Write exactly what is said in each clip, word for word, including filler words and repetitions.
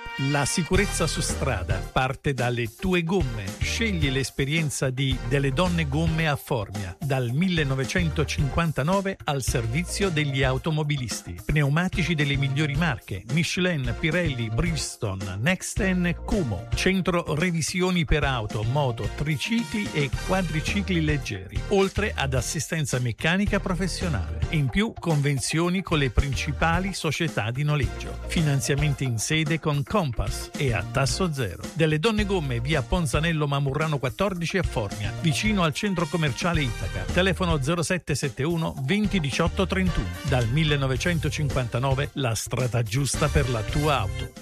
La sicurezza su strada parte dalle tue gomme. Scegli l'esperienza di Delle Donne Gomme a Formia, dal millenovecentocinquantanove al servizio degli automobilisti. Pneumatici delle migliori marche: Michelin, Pirelli, Bridgestone, Nexten, Kumo. Centro revisioni per auto, moto, tricicli e quadricicli leggeri, oltre ad assistenza meccanica professionale. In più, convenzioni con le principali società di noleggio. Finanziamenti in sede con Compass e a tasso zero. Delle Donne Gomme, via Ponzanello Mamurrano quattordici a Formia, vicino al centro commerciale Itaca. Telefono zero sette sette uno venti diciotto trentuno. Dal millenovecentocinquantanove la strada giusta per la tua auto.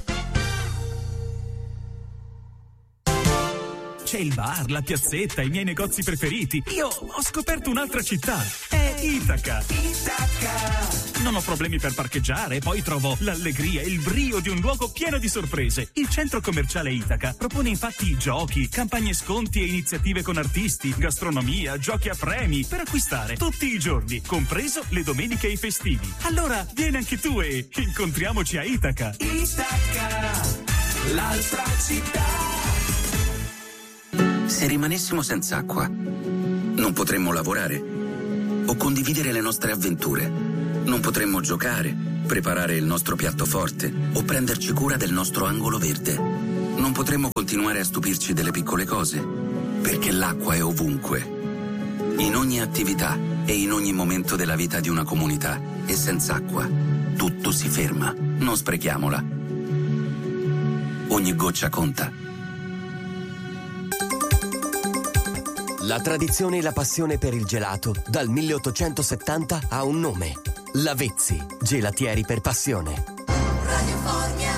C'è il bar, la piazzetta, i miei negozi preferiti. Io ho scoperto un'altra città. È Itaca. Itaca. Non ho problemi per parcheggiare, poi trovo l'allegria e il brio di un luogo pieno di sorprese. Il centro commerciale Itaca propone infatti giochi, campagne sconti e iniziative con artisti, gastronomia, giochi a premi per acquistare tutti i giorni, compreso le domeniche e i festivi. Allora vieni anche tu e incontriamoci a Itaca. Itaca, l'altra città. Se rimanessimo senza acqua, non potremmo lavorare o condividere le nostre avventure. Non potremmo giocare, preparare il nostro piatto forte o prenderci cura del nostro angolo verde. Non potremmo continuare a stupirci delle piccole cose, perché l'acqua è ovunque, in ogni attività e in ogni momento della vita di una comunità. E senza acqua tutto si ferma. Non sprechiamola. Ogni goccia conta. La tradizione e la passione per il gelato dal milleottocentosettanta ha un nome: Lavezzi, gelatieri per passione. Radio Formia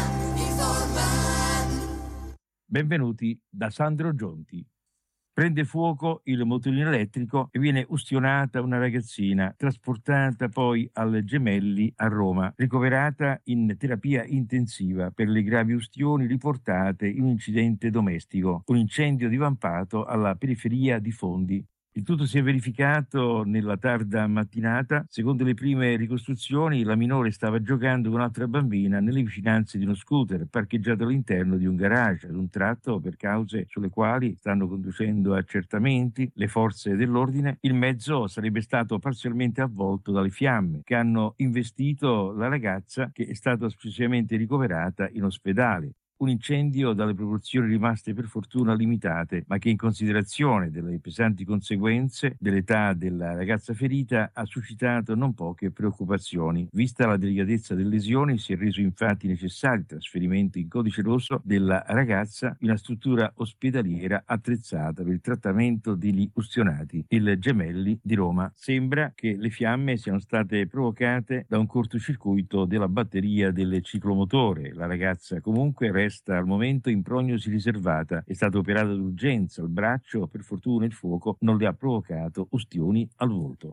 informa. Benvenuti da Sandro Gionti. Prende fuoco il motorino elettrico e viene ustionata una ragazzina, trasportata poi al Gemelli a Roma, ricoverata in terapia intensiva per le gravi ustioni riportate in un incidente domestico, un incendio divampato alla periferia di Fondi. Il tutto si è verificato nella tarda mattinata. Secondo le prime ricostruzioni, la minore stava giocando con un'altra bambina nelle vicinanze di uno scooter parcheggiato all'interno di un garage. Ad un tratto, per cause sulle quali stanno conducendo accertamenti le forze dell'ordine, il mezzo sarebbe stato parzialmente avvolto dalle fiamme che hanno investito la ragazza, che è stata successivamente ricoverata in ospedale. Un incendio dalle proporzioni rimaste per fortuna limitate, ma che in considerazione delle pesanti conseguenze dell'età della ragazza ferita ha suscitato non poche preoccupazioni. Vista la delicatezza delle lesioni, si è reso infatti necessario il trasferimento in codice rosso della ragazza in una struttura ospedaliera attrezzata per il trattamento degli ustionati, il Gemelli di Roma. Sembra che le fiamme siano state provocate da un cortocircuito della batteria del ciclomotore. La ragazza comunque resta al momento in prognosi riservata. È stata operata d'urgenza al braccio, per fortuna il fuoco non le ha provocato ustioni al volto.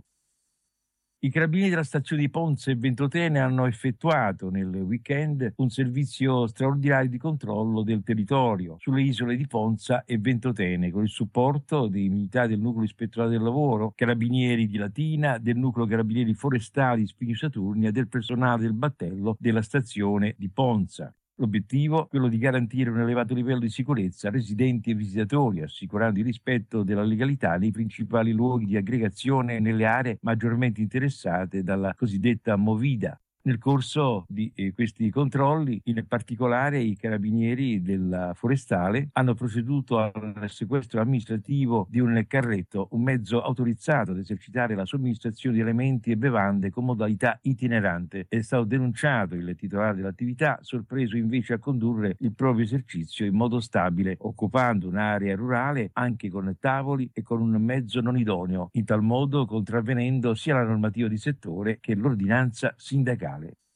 I carabinieri della stazione di Ponza e Ventotene hanno effettuato nel weekend un servizio straordinario di controllo del territorio sulle isole di Ponza e Ventotene, con il supporto dei militari del nucleo ispettorato del lavoro, carabinieri di Latina, del nucleo carabinieri forestali di Spigno Saturnia e del personale del battello della stazione di Ponza. L'obiettivo è quello di garantire un elevato livello di sicurezza a residenti e visitatori, assicurando il rispetto della legalità nei principali luoghi di aggregazione nelle aree maggiormente interessate dalla cosiddetta movida. Nel corso di eh, questi controlli, in particolare i carabinieri della forestale hanno proceduto al sequestro amministrativo di un carretto, un mezzo autorizzato ad esercitare la somministrazione di alimenti e bevande con modalità itinerante. È stato denunciato il titolare dell'attività, sorpreso invece a condurre il proprio esercizio in modo stabile, occupando un'area rurale anche con tavoli e con un mezzo non idoneo, in tal modo contravvenendo sia la normativa di settore che l'ordinanza sindacale.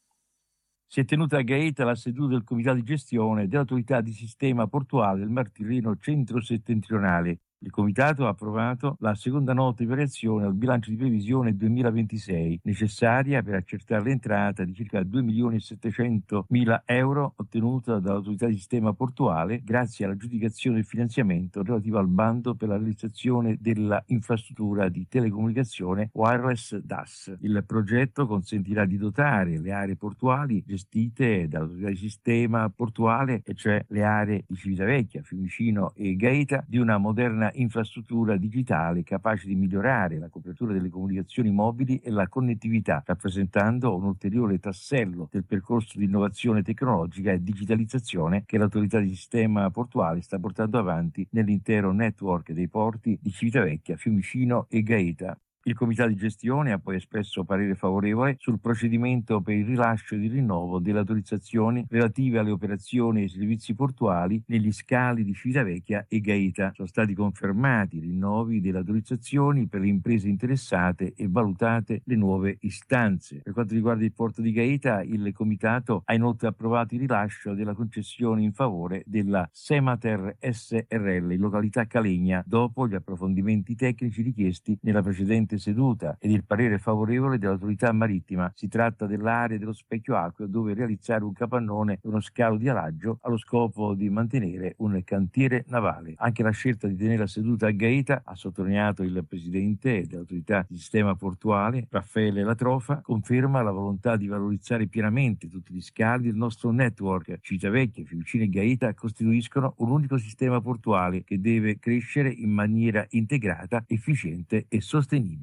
Si è tenuta a Gaeta la seduta del comitato di gestione dell'autorità di sistema portuale del Mar Tirreno centro-settentrionale. Il Comitato ha approvato la seconda nota di variazione al bilancio di previsione duemilaventisei, necessaria per accertare l'entrata di circa due milioni e settecentomila euro ottenuta dall'Autorità di Sistema Portuale grazie all'aggiudicazione del finanziamento relativo al bando per la realizzazione della infrastruttura di telecomunicazione wireless D A S. Il progetto consentirà di dotare le aree portuali gestite dall'Autorità di Sistema Portuale, e cioè le aree di Civitavecchia, Fiumicino e Gaeta, di una moderna infrastruttura digitale capace di migliorare la copertura delle comunicazioni mobili e la connettività, rappresentando un ulteriore tassello del percorso di innovazione tecnologica e digitalizzazione che l'Autorità di Sistema Portuale sta portando avanti nell'intero network dei porti di Civitavecchia, Fiumicino e Gaeta. Il Comitato di Gestione ha poi espresso parere favorevole sul procedimento per il rilascio e il rinnovo delle autorizzazioni relative alle operazioni e ai servizi portuali negli scali di Civitavecchia e Gaeta. Sono stati confermati i rinnovi delle autorizzazioni per le imprese interessate e valutate le nuove istanze. Per quanto riguarda il porto di Gaeta, il Comitato ha inoltre approvato il rilascio della concessione in favore della Semater S R L in località Calegna, dopo gli approfondimenti tecnici richiesti nella precedente seduta ed il parere favorevole dell'autorità marittima. Si tratta dell'area dello specchio acqueo dove realizzare un capannone e uno scalo di alaggio allo scopo di mantenere un cantiere navale. Anche la scelta di tenere la seduta a Gaeta, ha sottolineato il presidente dell'autorità di sistema portuale Raffaele Latrofa, conferma la volontà di valorizzare pienamente tutti gli scali del nostro network. Civitavecchia, Fiumicino e Gaeta costituiscono un unico sistema portuale che deve crescere in maniera integrata, efficiente e sostenibile.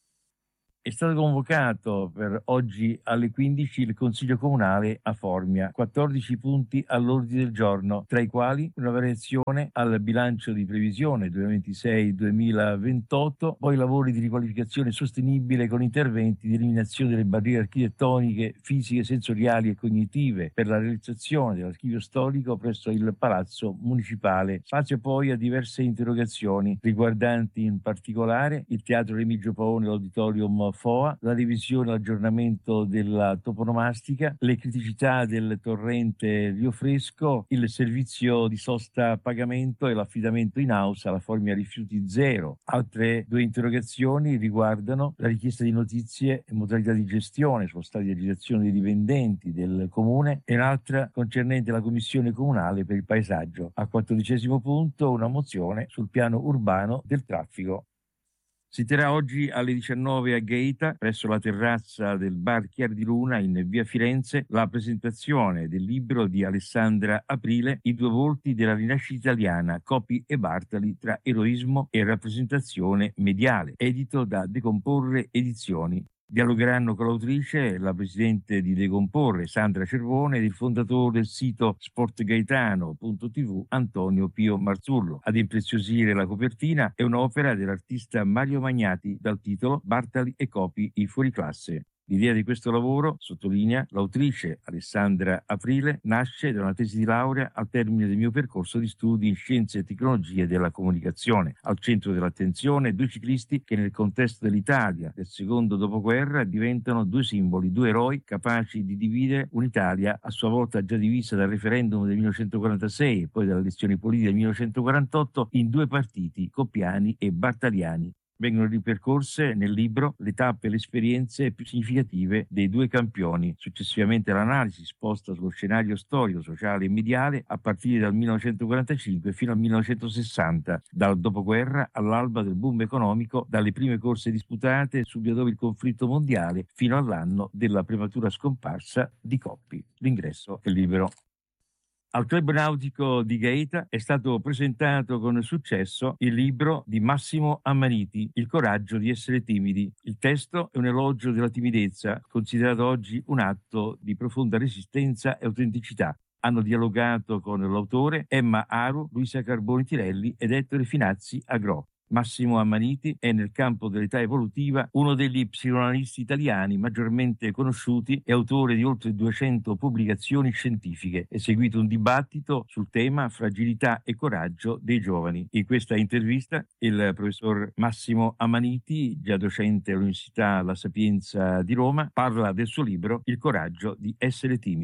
È stato convocato per oggi alle quindici il Consiglio Comunale a Formia, quattordici punti all'ordine del giorno, tra i quali una variazione al bilancio di previsione duemilaventisei duemilaventotto, poi lavori di riqualificazione sostenibile con interventi di eliminazione delle barriere architettoniche, fisiche, sensoriali e cognitive per la realizzazione dell'archivio storico presso il Palazzo Municipale. Spazio poi a diverse interrogazioni riguardanti in particolare il Teatro Remigio Paone, l'Auditorium F O A, la revisione e l'aggiornamento della toponomastica, le criticità del torrente Rio Fresco, il servizio di sosta a pagamento e l'affidamento in house alla Formia Rifiuti Zero. Altre due interrogazioni riguardano la richiesta di notizie e modalità di gestione sullo stato di agitazione dei dipendenti del comune e un'altra concernente la Commissione Comunale per il Paesaggio. Al quattordicesimo punto una mozione sul piano urbano del traffico. Si terrà oggi alle diciannove a Gaeta, presso la terrazza del bar Chiar di Luna in via Firenze, la presentazione del libro di Alessandra Aprile, I due volti della rinascita italiana, Copi e Bartali tra eroismo e rappresentazione mediale, edito da Decomporre Edizioni. Dialogheranno con l'autrice la presidente di Decomporre, Sandra Cervone, ed il fondatore del sito sportgaetano punto tivù, Antonio Pio Marzullo. Ad impreziosire la copertina è un'opera dell'artista Mario Magnati dal titolo Bartali e Copi, i fuoriclasse. L'idea di questo lavoro, sottolinea l'autrice Alessandra Aprile, nasce da una tesi di laurea al termine del mio percorso di studi in scienze e tecnologie della comunicazione. Al centro dell'attenzione due ciclisti che nel contesto dell'Italia del secondo dopoguerra diventano due simboli, due eroi capaci di dividere un'Italia a sua volta già divisa dal referendum del millenovecentoquarantasei e poi dalle elezioni politiche del millenovecentoquarantotto in due partiti, Coppiani e Bartaliani. Vengono ripercorse nel libro le tappe e le esperienze più significative dei due campioni. Successivamente l'analisi sposta sullo scenario storico, sociale e mediale a partire dal millenovecentoquarantacinque fino al millenovecentosessanta, dal dopoguerra all'alba del boom economico, dalle prime corse disputate subito dopo il conflitto mondiale fino all'anno della prematura scomparsa di Coppi. L'ingresso è libero. Al Club Nautico di Gaeta è stato presentato con successo il libro di Massimo Ammaniti, Il coraggio di essere timidi. Il testo è un elogio della timidezza, considerato oggi un atto di profonda resistenza e autenticità. Hanno dialogato con l'autore Emma Aru, Luisa Carboni Tirelli ed Ettore Finazzi Agrò. Massimo Ammaniti è nel campo dell'età evolutiva uno degli psicoanalisti italiani maggiormente conosciuti e autore di oltre duecento pubblicazioni scientifiche. È seguito un dibattito sul tema fragilità e coraggio dei giovani. In questa intervista il professor Massimo Ammaniti, già docente all'Università La Sapienza di Roma, parla del suo libro Il coraggio di essere timidi.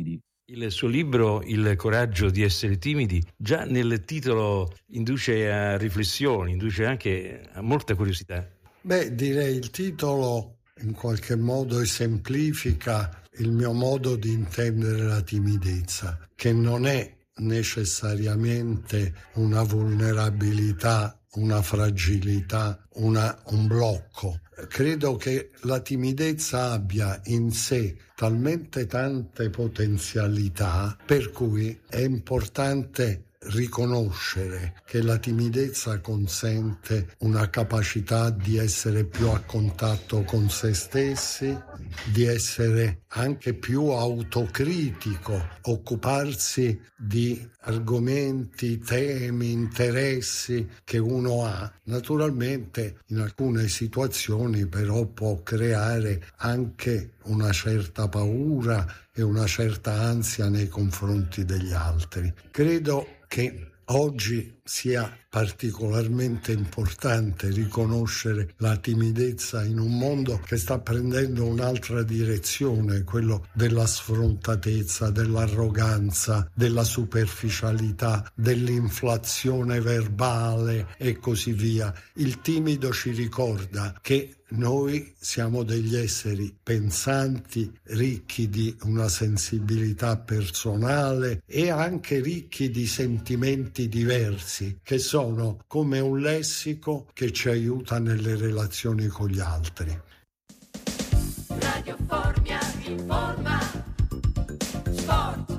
Il suo libro Il coraggio di essere timidi già nel titolo induce a riflessioni, induce anche a molta curiosità. Beh, direi il titolo in qualche modo esemplifica il mio modo di intendere la timidezza, che non è necessariamente una vulnerabilità, una fragilità, una, un blocco. Credo che la timidezza abbia in sé talmente tante potenzialità per cui è importante riconoscere che la timidezza consente una capacità di essere più a contatto con se stessi, di essere anche più autocritico, occuparsi di argomenti, temi, interessi che uno ha. Naturalmente in alcune situazioni però può creare anche una certa paura e una certa ansia nei confronti degli altri. Credo che oggi sia particolarmente importante riconoscere la timidezza in un mondo che sta prendendo un'altra direzione, quello della sfrontatezza, dell'arroganza, della superficialità, dell'inflazione verbale e così via. Il timido ci ricorda che noi siamo degli esseri pensanti, ricchi di una sensibilità personale e anche ricchi di sentimenti diversi, che sono come un lessico che ci aiuta nelle relazioni con gli altri. Radio Formia informa. Sport.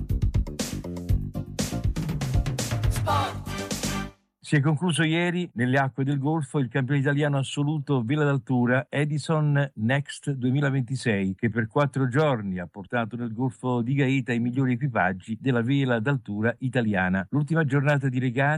Sport. Si è concluso ieri nelle acque del Golfo il campione italiano assoluto vela d'altura Edison Next duemilaventisei, che per quattro giorni ha portato nel Golfo di Gaeta i migliori equipaggi della vela d'altura italiana. L'ultima giornata di regata